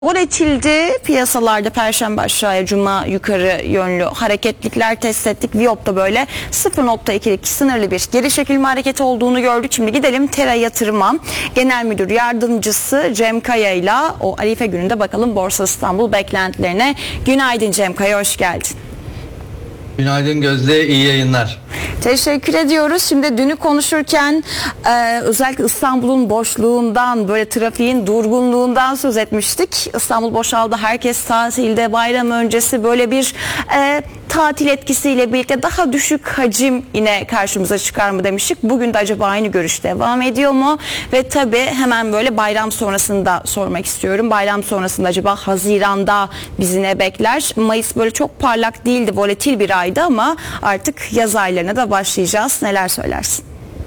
Volatildi piyasalarda Perşembe aşağıya, Cuma yukarı yönlü hareketlikler test ettik. Viyop'ta böyle 0.2'lik sınırlı bir geri çekilme hareketi olduğunu gördük. Şimdi gidelim Tera Yatırım'a. Genel Müdür Yardımcısı Cem Kaya ile o Arife gününde bakalım Borsa İstanbul beklentilerine. Günaydın Cem Kaya, hoş geldin. Günaydın Gözde, iyi yayınlar. Teşekkür ediyoruz. Şimdi dünü konuşurken özellikle İstanbul'un boşluğundan, böyle trafiğin durgunluğundan söz etmiştik. İstanbul boşaldı, herkes tatilde, bayram öncesi böyle bir tatil etkisiyle birlikte daha düşük hacim yine karşımıza çıkar mı demiştik. Bugün de acaba aynı görüş devam ediyor mu? Ve tabii hemen böyle bayram sonrasında sormak istiyorum. Bayram sonrasında acaba Haziran'da bizi ne bekler? Mayıs böyle çok parlak değildi, volatil bir aydı ama artık yaz aylarına da başlayacağız. Neler söylersin?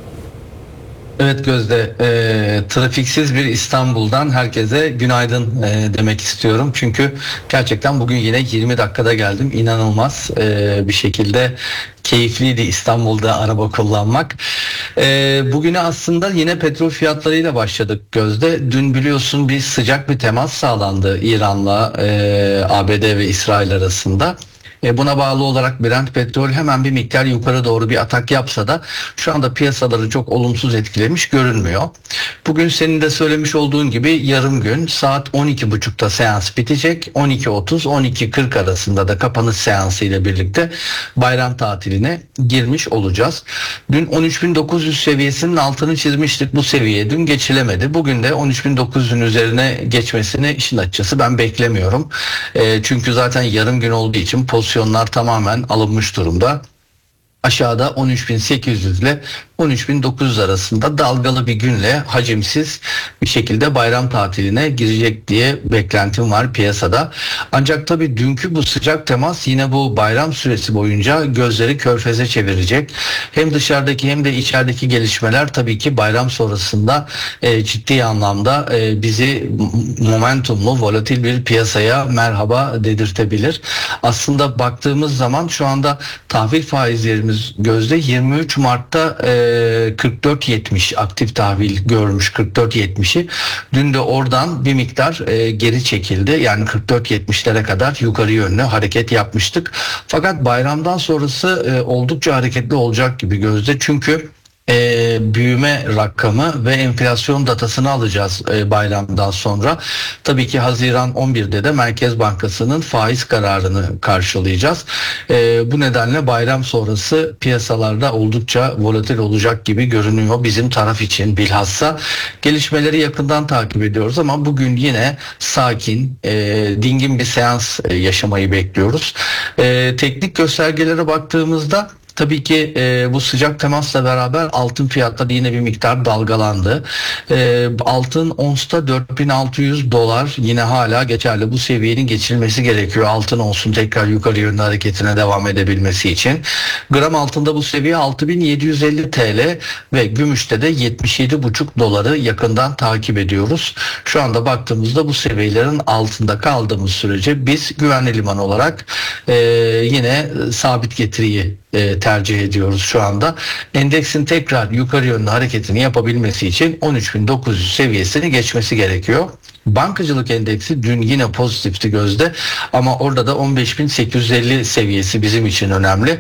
Evet Gözde, trafiksiz bir İstanbul'dan herkese günaydın demek istiyorum. Çünkü gerçekten bugün yine 20 dakikada geldim. İnanılmaz bir şekilde keyifliydi İstanbul'da araba kullanmak. Bugüne aslında yine petrol fiyatlarıyla başladık Gözde. Dün biliyorsun sıcak bir temas sağlandı İran'la ABD ve İsrail arasında. Buna bağlı olarak Brent petrol hemen bir miktar yukarı doğru bir atak yapsa da şu anda piyasaları çok olumsuz etkilemiş görünmüyor. Bugün senin de söylemiş olduğun gibi yarım gün saat 12.30'da seans bitecek. 12.30-12.40 arasında da kapanış seansı ile birlikte bayram tatiline girmiş olacağız. Dün 13.900 seviyesinin altını çizmiştik. Bu seviyeye dün geçilemedi. Bugün de 13.900'ün üzerine geçmesini işin açıkçası ben beklemiyorum. Çünkü zaten yarım gün olduğu için pozisyonlar tamamen alınmış durumda. Aşağıda 13.800 ile 13.900 arasında dalgalı bir günle hacimsiz bir şekilde bayram tatiline girecek diye beklentim var piyasada. Ancak tabii dünkü bu sıcak temas yine bu bayram süresi boyunca gözleri körfeze çevirecek. Hem dışarıdaki hem de içerideki gelişmeler tabii ki bayram sonrasında ciddi anlamda bizi momentumlu, volatil bir piyasaya merhaba dedirtebilir. Aslında baktığımız zaman şu anda tahvil faizlerimiz Gözde 23 Mart'ta 44.70 aktif tahvil görmüş, 44.70'i. Dün de oradan bir miktar geri çekildi. Yani 44.70'lere kadar yukarı yönlü hareket yapmıştık. Fakat bayramdan sonrası oldukça hareketli olacak gibi Gözde. Çünkü büyüme rakamı ve enflasyon datasını alacağız bayramdan sonra. Tabii ki Haziran 11'de de Merkez Bankası'nın faiz kararını karşılayacağız. Bu nedenle bayram sonrası piyasalarda oldukça volatil olacak gibi görünüyor bizim taraf için bilhassa. Gelişmeleri yakından takip ediyoruz ama bugün yine sakin, dingin bir seans yaşamayı bekliyoruz. Teknik göstergelere baktığımızda tabii ki bu sıcak temasla beraber altın fiyatları yine bir miktar dalgalandı. Altın onsta 4.600 dolar yine hala geçerli. Bu seviyenin geçilmesi gerekiyor. Altın olsun tekrar yukarı yönlü hareketine devam edebilmesi için. Gram altında bu seviye 6.750 TL ve gümüşte de 77,5 doları yakından takip ediyoruz. Şu anda baktığımızda bu seviyelerin altında kaldığımız sürece biz güvenli liman olarak yine sabit getiriyi tercih ediyoruz şu anda. Endeksin tekrar yukarı yönlü hareketini yapabilmesi için 13.900 seviyesini geçmesi gerekiyor. Bankacılık endeksi dün yine pozitifti Gözde ama orada da 15.850 seviyesi bizim için önemli.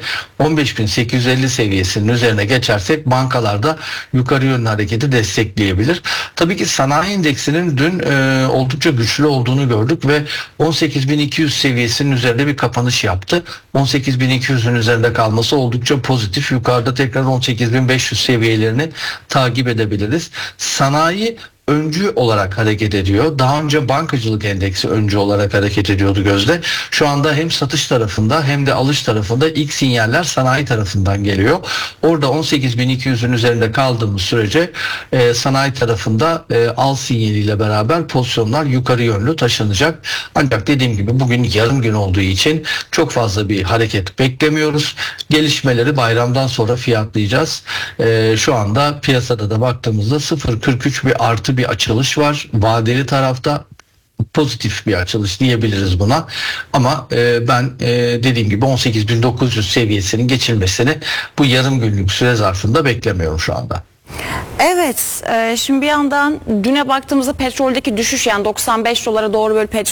15.850 seviyesinin üzerine geçersek bankalarda yukarı yönlü hareketi destekleyebilir. Tabii ki sanayi endeksinin dün oldukça güçlü olduğunu gördük ve 18.200 seviyesinin üzerinde bir kapanış yaptı. 18.200'ün üzerinde kalması oldukça pozitif. Yukarıda tekrar 18.500 seviyelerini takip edebiliriz. Sanayi öncü olarak hareket ediyor. Daha önce bankacılık endeksi öncü olarak hareket ediyordu Gözde. Şu anda hem satış tarafında hem de alış tarafında ilk sinyaller sanayi tarafından geliyor. Orada 18.200'ün üzerinde kaldığımız sürece sanayi tarafında al sinyaliyle beraber pozisyonlar yukarı yönlü taşınacak. Ancak dediğim gibi bugün yarım gün olduğu için çok fazla bir hareket beklemiyoruz. Gelişmeleri bayramdan sonra fiyatlayacağız. Şu anda piyasada da baktığımızda 0.43 bir artı bir açılış var. Vadeli tarafta pozitif bir açılış diyebiliriz buna. Ama ben dediğim gibi 18.900 seviyesinin geçilmesini bu yarım günlük süre zarfında beklemiyorum şu anda. Evet, şimdi bir yandan düne baktığımızda petroldeki düşüş, yani 95 dolara doğru böyle